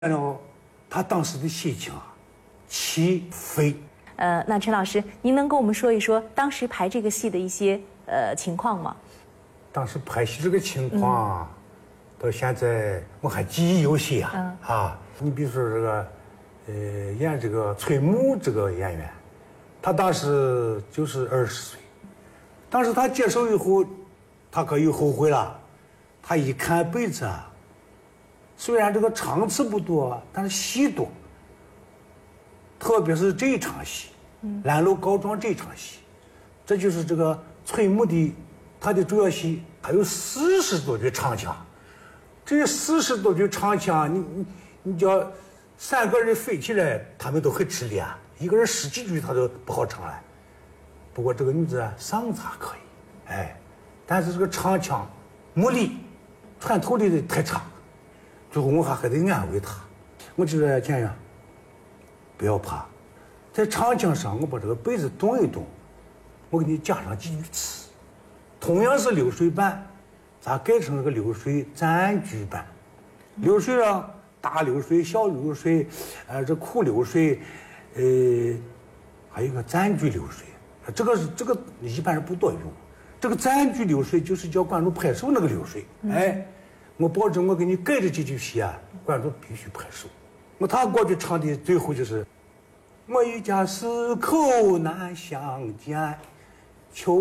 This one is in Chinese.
呢，他当时的心情啊，起飞。 那陈老师，您能跟我们说一说当时排这个戏的一些情况吗？ 当时拍戏这个情况，到现在我还记忆犹新啊。你比如说这个，演这个崔木这个演员，他当时就是20岁。当时他接手以后，他可又后悔了。他一看本子啊，虽然这个场次不多，但是戏多。特别是这一场戏，蓝楼高庄这一场戏，这就是这个崔木的他的主要戏，还有40多句长腔。这40多句长腔，你叫3个人飞起来，他们都很吃力啊。一个人10几句他都不好唱来。不过这个女子啊，嗓子还可以，但是这个长腔没力，穿透力的太差。最后我还得安慰她，我就说建元，不要怕，在长腔上我把这个本子动一动，我给你加上几句词。同样是流水版，咱改成了个流水暂居版。流水啊，大流水、小流水，这苦流水，还有一个暂居流水。这个一般人不多用。这个暂居流水就是叫观众拍手那个流水。我保证我给你改这几句戏啊，观众必须拍手。他过去唱的最后就是我一家4口难相见，求